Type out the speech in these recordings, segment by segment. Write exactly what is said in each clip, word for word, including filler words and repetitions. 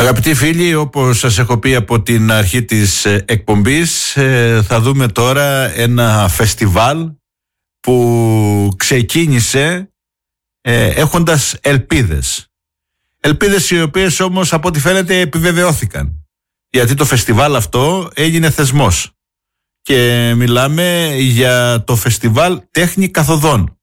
Αγαπητοί φίλοι, όπως σας έχω πει από την αρχή της εκπομπής, θα δούμε τώρα ένα φεστιβάλ που ξεκίνησε ε, έχοντας ελπίδες. Ελπίδες οι οποίες όμως από ό,τι φαίνεται επιβεβαιώθηκαν. Γιατί το φεστιβάλ αυτό έγινε θεσμός. Και μιλάμε για το φεστιβάλ Τέχνη Καθοδών,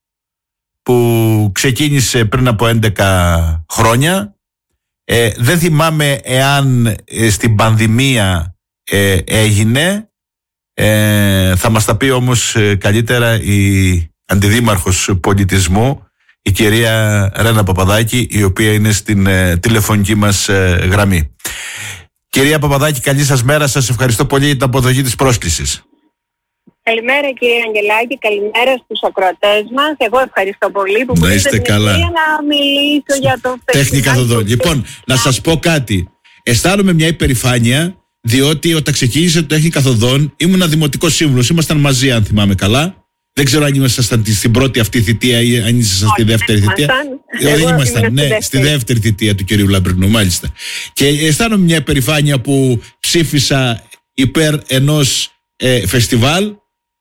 που ξεκίνησε πριν από έντεκα χρόνια. Ε, δεν θυμάμαι εάν ε, στην πανδημία ε, έγινε. Ε, θα μας τα πει όμως ε, καλύτερα η αντιδήμαρχος πολιτισμού, η κυρία Ρένα Παπαδάκη, η οποία είναι στην ε, τηλεφωνική μας ε, γραμμή. Κυρία Παπαδάκη, καλή σας μέρα. Σας ευχαριστώ πολύ για την αποδοχή της πρόσκλησης. Καλημέρα κύριε Αγγελάκη, καλημέρα στους ακροατές μας. Εγώ ευχαριστώ πολύ που μου δίνετε την ευκαιρία να μιλήσω για το φεστιβάλ. Τέχνη Καθοδών. Λοιπόν, να σας πω κάτι. Αισθάνομαι μια υπερηφάνεια, διότι όταν ξεκίνησε το Τέχνη Καθοδών ήμουν δημοτικός σύμβουλος. Ήμασταν μαζί, αν θυμάμαι καλά. Δεν ξέρω αν ήμασταν στην πρώτη αυτή θητεία ή αν ήσασταν στη δεύτερη θητεία. Εγώ δεν ήμασταν, ναι, στη δεύτερη θητεία του κυρίου Λαμπρινού, μάλιστα. Και αισθάνομαι μια υπερηφάνεια που ψήφισα υπέρ ενός ε, φεστιβάλ.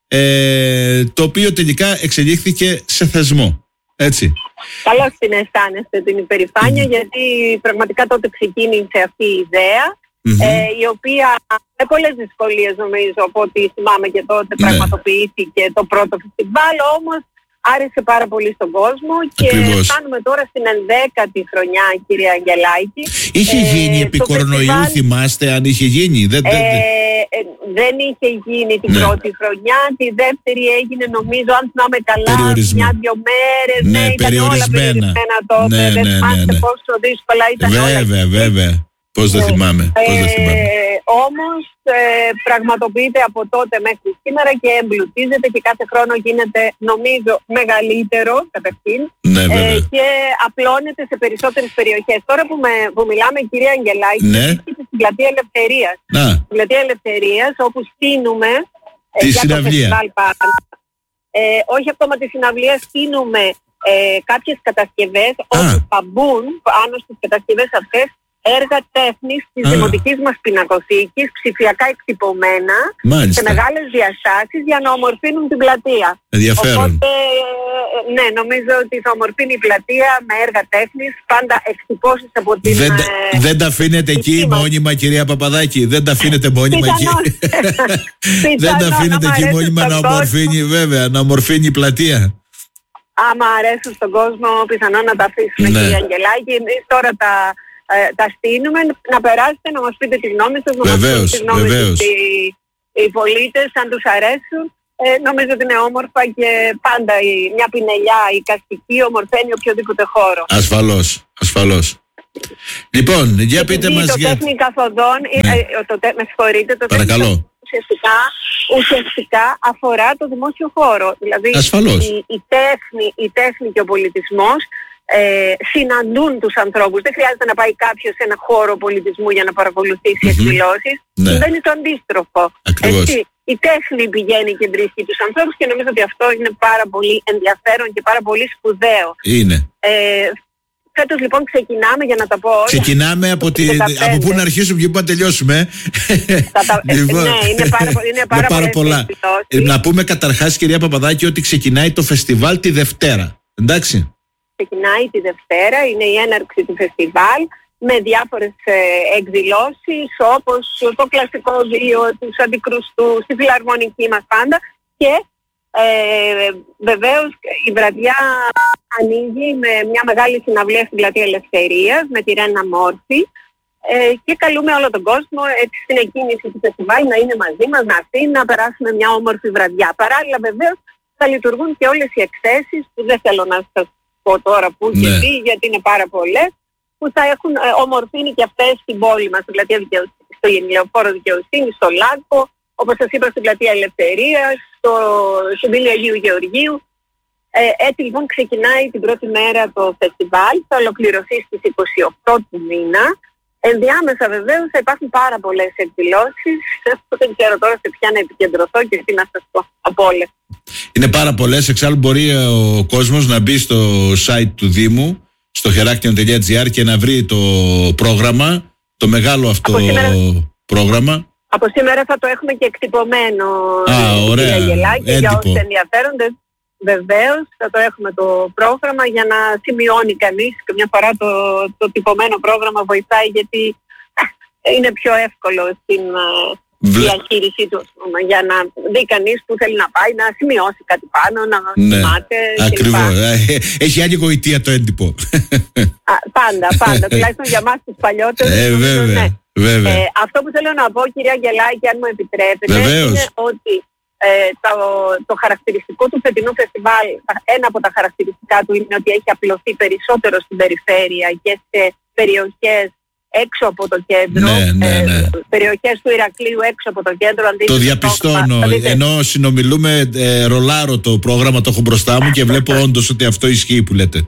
Ε, το οποίο τελικά εξελίχθηκε σε θεσμό. Έτσι. Καλώς την αισθάνεστε την υπερηφάνεια, mm-hmm. γιατί πραγματικά τότε ξεκίνησε αυτή η ιδέα, mm-hmm. ε, η οποία με πολλές δυσκολίες νομίζω από ό,τι θυμάμαι και τότε ναι. πραγματοποιήθηκε το πρώτο φεστιβάλ, όμως άρεσε πάρα πολύ στον κόσμο. Ακριβώς. Και φτάνουμε τώρα στην ενδέκατη χρονιά, κυρία Αγγελάκη. Είχε ε, γίνει επί κορονοϊού, φεστιβάλ... θυμάστε αν είχε γίνει? Δεν, ε, ε, δεν είχε γίνει την ναι. πρώτη χρονιά. Τη δεύτερη έγινε, νομίζω, αν θυμάμαι καλά, μια-δυο μέρες. Ναι, ναι, ήταν όλα περιορισμένα τότε. Ναι, δεν ναι, θυμάστε ναι, ναι. πόσο δύσκολα ήταν βέβαια, όλα. Βέβαια, βέβαια. Πώς δεν θυμάμαι. Πώς δεν θυμάμαι. Ε, όμως ε, πραγματοποιείται από τότε μέχρι σήμερα και εμπλουτίζεται και κάθε χρόνο γίνεται, νομίζω, μεγαλύτερο καταρχήν, ναι, ε, και απλώνεται σε περισσότερες περιοχές. Τώρα που, με, που μιλάμε, κυρία Αγγελάκη, ναι. στην Πλατεία Ελευθερίας. Στην Πλατεία Ελευθερίας, όπου στείνουμε τη ε, συναυλία. Ε, όχι ακόμα τη συναυλία, στείνουμε ε, κάποιες κατασκευές όπου θα μπουν πάνω στις κατασκευές αυτές έργα τέχνης της Α. δημοτικής μας πινακοθήκης, ψηφιακά εκτυπωμένα, Μάλιστα. σε μεγάλες διαστάσεις για να ομορφύνουν την πλατεία. Ενδιαφέρον. Οπότε, ναι, νομίζω ότι θα ομορφύνει η πλατεία με έργα τέχνης, πάντα εκτυπώσεις από την... Δεν, ε, δεν τα αφήνετε εκεί μας. μόνιμα, κυρία Παπαδάκη? Δεν τα αφήνετε μόνιμα εκεί? Δεν τα αφήνετε εκεί μόνιμα να ομορφύνει, βέβαια, να ομορφύνει η πλατεία? Άμα αρέσουν στον κόσμο, πιθανόν να τα αφήσουμε, ναι. Κυρία Αγγελάκη. Εμείς τώρα τα... Ε, τα στείλουμε, να περάσετε, να μας πείτε τη γνώμη σας, να βεβαίως, μας πείτε τη γνώμη βεβαίως. τους οι, οι πολίτες, αν τους αρέσουν. Ε, νομίζω ότι είναι όμορφα και πάντα η, μια πινελιά, η καστική, ομορφαίνει οποιοδήποτε χώρο. Ασφαλώς, ασφαλώς. Λοιπόν, για πείτε Επειδή μας το για... Τέχνη Καθοδών, ναι. ε, το, με συγχωρείτε, το Παρακαλώ. Τέχνη ουσιαστικά, ουσιαστικά αφορά το δημόσιο χώρο. Δηλαδή η, η, τέχνη, η τέχνη και ο πολιτισμός Ε, συναντούν τους ανθρώπους. Δεν χρειάζεται να πάει κάποιος σε ένα χώρο πολιτισμού για να παρακολουθήσει mm-hmm. εκδηλώσεις. Ναι. Δεν είναι το αντίστροφο. Έτσι, η τέχνη πηγαίνει και βρίσκει τους ανθρώπους και νομίζω ότι αυτό είναι πάρα πολύ ενδιαφέρον και πάρα πολύ σπουδαίο. Είναι. Ε, φέτος λοιπόν ξεκινάμε, για να τα πω όλα. Ξεκινάμε από, τη, από πού να αρχίσουμε και πού να τελειώσουμε. Τα, λοιπόν, ναι, είναι πάρα, είναι πάρα, πάρα πολλά. Ε, να πούμε καταρχάς, κυρία Παπαδάκη, ότι ξεκινάει το φεστιβάλ τη Δευτέρα. Εντάξει. Ξεκινάει τη Δευτέρα, είναι η έναρξη του φεστιβάλ με διάφορες ε, εκδηλώσεις, όπως το κλασικό βίο, τους αντικρουστούς, τη φιλαρμονική μας πάντα, και ε, βεβαίως η βραδιά ανοίγει με μια μεγάλη συναυλία στην Πλατεία Ελευθερίας με τη Ρένα Μόρφη, ε, και καλούμε όλο τον κόσμο έτσι, στην εκκίνηση του φεστιβάλ να είναι μαζί μας, να έρθει, να περάσουμε μια όμορφη βραδιά. Παράλληλα βεβαίως θα λειτουργούν και όλες οι εκθέσεις που δεν θέλω να σας τώρα που ναι. και τι, γιατί είναι πάρα πολλές, που θα έχουν ε, ομορφύνει και αυτές στην πόλη μας, στην Πλατεία Δικαιοσύνη, στο Γενιλεοφόρο Δικαιοσύνη, στο Λάκκο, όπως σας είπα, στην Πλατεία Ελευθερίας, στο Συμπίλιο Αγίου Γεωργίου. Ε, έτσι λοιπόν ξεκινάει την πρώτη μέρα το φεστιβάλ, θα ολοκληρωθεί στις είκοσι οκτώ του μήνα. Ενδιάμεσα βεβαίως θα υπάρχουν πάρα πολλές εκδηλώσεις. Δεν ξέρω τώρα σε ποια να επικεντρωθώ και τι να σας πω από όλες. Είναι πάρα πολλές. Εξάλλου μπορεί ο κόσμος να μπει στο site του Δήμου, στο χεράκνιο τελεία τζι άρ, και να βρει το πρόγραμμα το μεγάλο αυτό σήμερα, πρόγραμμα. Από σήμερα θα το έχουμε και εκτυπωμένο. Α, ωραία. Γελάκι, για όσους ενδιαφέρονται. Βεβαίως θα το έχουμε το πρόγραμμα για να σημειώνει κανείς. Και μια φορά το, το τυπωμένο πρόγραμμα βοηθάει, γιατί είναι πιο εύκολο στην Βλέ... διαχείρισή του, για να δει κανείς που θέλει να πάει, να σημειώσει κάτι πάνω, να ναι, θυμάται. Ακριβώς. Έχει άλλη γοητεία το έντυπο. Α, πάντα, πάντα. Τουλάχιστον για εμάς τους παλιότερους. Ε, βέβαια, ναι. βέβαια. Ε, αυτό που θέλω να πω, κυρία Αγγελάκη, αν μου επιτρέπετε, Βεβαίως. είναι ότι ε, το, το χαρακτηριστικό του φετινού φεστιβάλ, ένα από τα χαρακτηριστικά του είναι ότι έχει απλωθεί περισσότερο στην περιφέρεια και σε περιοχές έξω από το κέντρο, ναι, ναι, ναι. Ε, περιοχές του Ηρακλείου έξω από το κέντρο. Το διαπιστώνω, το ενώ συνομιλούμε ε, ρολάρω το πρόγραμμα, το έχω μπροστά μου και βλέπω όντως ότι αυτό ισχύει που λέτε.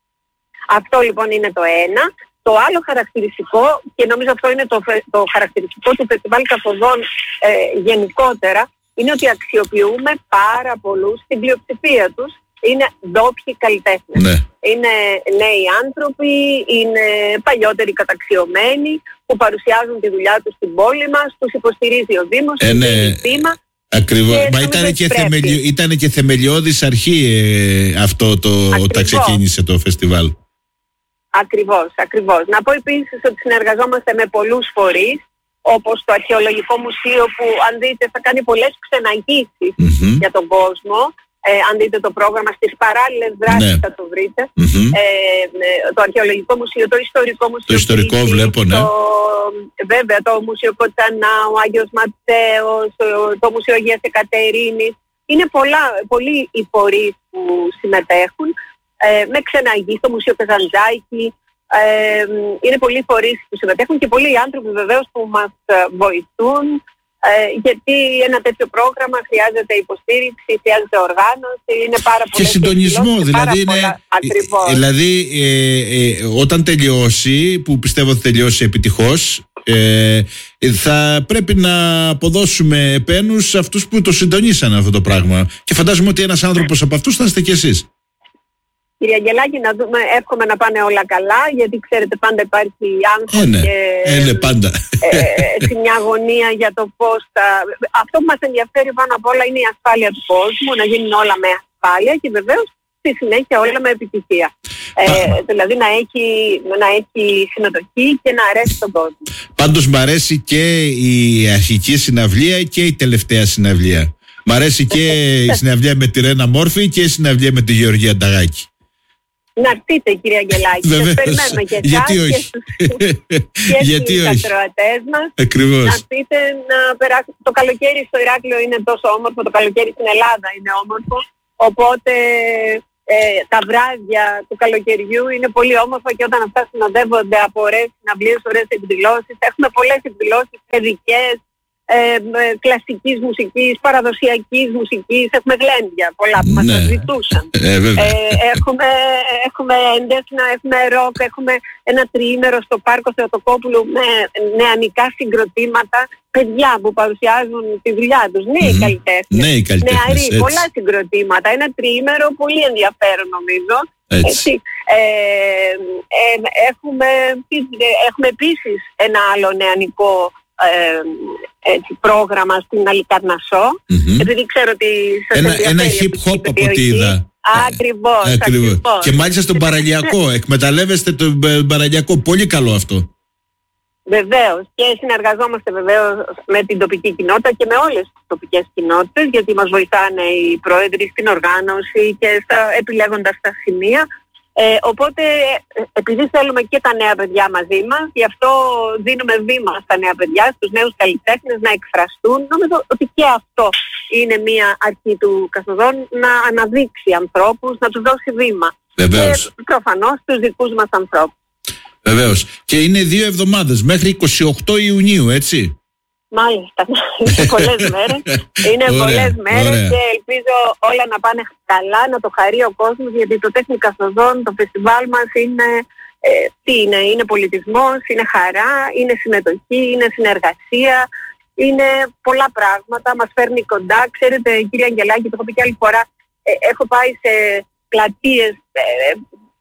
Αυτό λοιπόν είναι το ένα. Το άλλο χαρακτηριστικό, και νομίζω αυτό είναι το, το χαρακτηριστικό του φεστιβάλ καθοδόν ε, γενικότερα, είναι ότι αξιοποιούμε πάρα πολλούς, στην πλειοψηφία τους είναι ντόπιοι καλλιτέχνες. Ναι. Είναι νέοι άνθρωποι, είναι παλιότεροι καταξιωμένοι που παρουσιάζουν τη δουλειά τους στην πόλη μας, τους υποστηρίζει ο Δήμος, ε, ναι. θύμα. Ακριβώς. Μα ήταν και, θεμελιο... ήταν και θεμελιώδης αρχή ε, αυτό το, όταν ξεκίνησε το φεστιβάλ. Ακριβώς, ακριβώς. Να πω επίσης ότι συνεργαζόμαστε με πολλούς φορείς, όπως το Αρχαιολογικό Μουσείο, που αν δείτε θα κάνει πολλές ξεναγήσεις mm-hmm. για τον κόσμο. Ε, αν δείτε το πρόγραμμα, στις παράλληλες δράσεις ναι. θα το βρείτε. Mm-hmm. Ε, το Αρχαιολογικό Μουσείο, το Ιστορικό Μουσείο. Το Ιστορικό Κρήτης, βλέπω, ναι. Το, βέβαια, το Μουσείο Κοτσανάου, ο Άγιος Ματθαίος, το, το Μουσείο Αγίας Εκατερίνης. Είναι πολλά, πολλοί οι φορείς που συμμετέχουν. Ε, με ξεναγή, στο Μουσείο Καζαντζάκη. Ε, είναι πολλοί φορείς που συμμετέχουν και πολλοί άνθρωποι βεβαίως που μας βοηθούν, ε, γιατί ένα τέτοιο πρόγραμμα χρειάζεται υποστήριξη, χρειάζεται οργάνωση, είναι πάρα πολλές. Και συντονισμό, δηλαδή, είναι, πολλά, δηλαδή ε, ε, όταν τελειώσει, που πιστεύω θα τελειώσει επιτυχώς, ε, θα πρέπει να αποδώσουμε επένους σε αυτούς που το συντονίσαν αυτό το πράγμα. Και φαντάζομαι ότι ένας άνθρωπος από αυτούς θα είστε κι εσείς. Κύριε Αγγελάκη, να δούμε, εύχομαι να πάνε όλα καλά, γιατί ξέρετε πάντα υπάρχει άγχος ε, ναι. και ε, ναι, πάντα. Ε, ε, μια αγωνία για το πώς θα... Αυτό που μας ενδιαφέρει πάνω απ' όλα είναι η ασφάλεια του κόσμου, να γίνουν όλα με ασφάλεια και βεβαίως στη συνέχεια όλα με επιτυχία. Ε, δηλαδή να έχει, να έχει συμμετοχή και να αρέσει τον κόσμο. Πάντως μ' αρέσει και η αρχική συναυλία και η τελευταία συναυλία. Μ' αρέσει και η συναυλία με τη Ρένα Μόρφη και η συναυλία με τη Γεωργία Νταγάκη. Να έρθείτε, κύριε Αγγελάκη. Σας περιμένουμε και εσάς γιατί όχι. και στους ακροατές μας. Ακριβώς. Να έρθετε να περάσετε. Το καλοκαίρι στο Ηράκλειο είναι τόσο όμορφο, το καλοκαίρι στην Ελλάδα είναι όμορφο. Οπότε ε, τα βράδια του καλοκαιριού είναι πολύ όμορφα και όταν αυτά συνοδεύονται από ωραίες συναυλίες, ωραίες εκδηλώσεις. Έχουμε πολλές εκδηλώσεις παιδικές, Ε, κλασικής μουσικής, παραδοσιακής μουσικής, έχουμε γλέντια πολλά που μας ναι. ζητούσαν. Ε, ε, έχουμε, έχουμε έντεσνα, έχουμε ροκ, έχουμε ένα τριήμερο στο πάρκο Θεοτοκόπουλου με νεανικά συγκροτήματα, παιδιά που παρουσιάζουν τη δουλειά τους, νέοι mm-hmm. καλλιτέχνες, νέοι καλλιτέχνες, νεαροί, έτσι. πολλά συγκροτήματα, ένα τριήμερο πολύ ενδιαφέρον νομίζω. Έτσι. Έτσι. Ε, ε, έχουμε, έχουμε επίσης ένα άλλο νεανικό Ε, έτσι, πρόγραμμα στην Αλικαρνασσό, mm-hmm. επειδή ξέρω ότι σας ένα, ενδιαφέρει ένα hip hop από ό,τι είδα. Ακριβώς, ε, ακριβώς. ακριβώς. Και μάλιστα στον παραλιακό, εκμεταλλεύεστε τον παραλιακό, πολύ καλό αυτό. Βεβαίως, και συνεργαζόμαστε βεβαίως με την τοπική κοινότητα και με όλες τις τοπικές κοινότητες, γιατί μας βοηθάνε οι πρόεδροι στην οργάνωση και στα, επιλέγοντας τα σημεία. Ε, οπότε, επειδή θέλουμε και τα νέα παιδιά μαζί μας, γι' αυτό δίνουμε βήμα στα νέα παιδιά, στους νέους καλλιτέχνες να εκφραστούν. Νομίζω ότι και αυτό είναι μια αρχή του καθοδόν, να αναδείξει ανθρώπους, να τους δώσει βήμα. Βεβαίως. Και προφανώς τους δικούς μας ανθρώπους. Βεβαίως. Και είναι δύο εβδομάδες, μέχρι είκοσι οκτώ Ιουνίου, έτσι. Μάλιστα. Είναι πολλές μέρες. Είναι ωραία, πολλές μέρες ωραία. Και ελπίζω όλα να πάνε καλά, να το χαρεί ο κόσμος, γιατί το Τέχνη Καθοδόν, το φεστιβάλ μας είναι, ε, τι είναι, είναι πολιτισμός, είναι χαρά, είναι συμμετοχή, είναι συνεργασία, είναι πολλά πράγματα, μας φέρνει κοντά. Ξέρετε, κύριε Αγγελάκη, το έχω πει και άλλη φορά, ε, έχω πάει σε πλατείες, ε,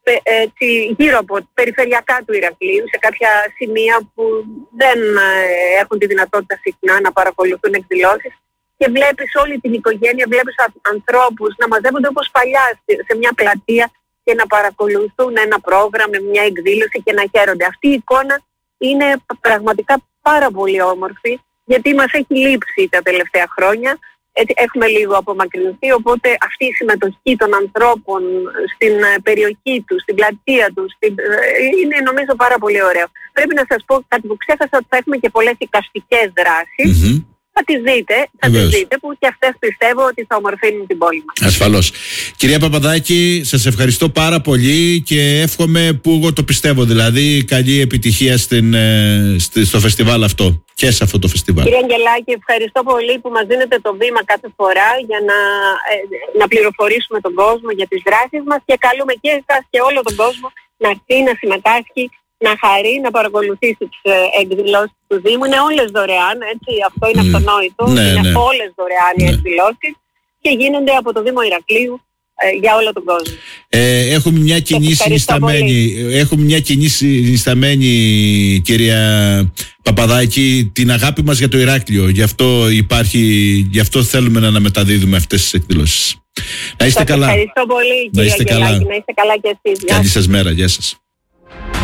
έτσι, γύρω από περιφερειακά του Ηρακλείου, σε κάποια σημεία που δεν έχουν τη δυνατότητα συχνά να παρακολουθούν εκδηλώσεις, και βλέπεις όλη την οικογένεια, βλέπεις ανθρώπους να μαζεύονται όπως παλιά σε μια πλατεία και να παρακολουθούν ένα πρόγραμμα, μια εκδήλωση και να χαίρονται. Αυτή η εικόνα είναι πραγματικά πάρα πολύ όμορφη, γιατί μας έχει λείψει τα τελευταία χρόνια. Έτσι, έχουμε λίγο απομακρυνθεί, οπότε αυτή η συμμετοχή των ανθρώπων στην περιοχή τους, στην πλατεία τους, στην... είναι νομίζω πάρα πολύ ωραίο. Πρέπει να σας πω κάτι που ξέχασα, ότι θα έχουμε και πολλές εικαστικές δράσεις. Mm-hmm. Θα τις δείτε, θα τις δείτε, που και αυτές πιστεύω ότι θα ομορφύνουν την πόλη μας. Ασφαλώς. Κυρία Παπαδάκη, σας ευχαριστώ πάρα πολύ και εύχομαι, που εγώ το πιστεύω δηλαδή, καλή επιτυχία στην, στη, στο φεστιβάλ αυτό και σε αυτό το φεστιβάλ. Κύριε Αγγελάκη, ευχαριστώ πολύ που μας δίνετε το βήμα κάθε φορά για να, ε, να πληροφορήσουμε τον κόσμο για τις δράσεις μας, και καλούμε και εσάς και όλο τον κόσμο να έρθει, να συμμετάσχει, να χαρεί, να παρακολουθήσει τις ε, εκδηλώσεις του Δήμου. Είναι όλες δωρεάν, έτσι, αυτό είναι mm. αυτονόητο. Ναι, είναι ναι. όλες δωρεάν οι ναι. εκδηλώσεις και γίνονται από το Δήμο Ηρακλείου ε, για όλο τον κόσμο. Ε, έχουμε μια κοινή συνισταμένη, έχουμε μια κοινή συνισταμένη, κυρία Παπαδάκη, την αγάπη μας για το Ηράκλειο. Γι' αυτό υπάρχει, γι' αυτό θέλουμε να αναμεταδίδουμε αυτές τις εκδηλώσεις. Να είστε σας καλά. Ευχαριστώ πολύ, κύριε Αγγελάκη. Να είστε καλά και εσείς. Καλή σας μέρα. Γεια σας.